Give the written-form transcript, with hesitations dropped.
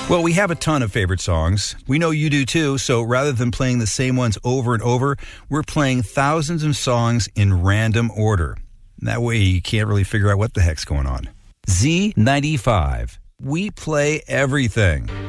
Well, we have a ton of favorite songs. We know you do too, so rather than playing the same ones over and over, we're playing thousands of songs in random order. That way you can't really figure out what the heck's going on. Z95. We play everything.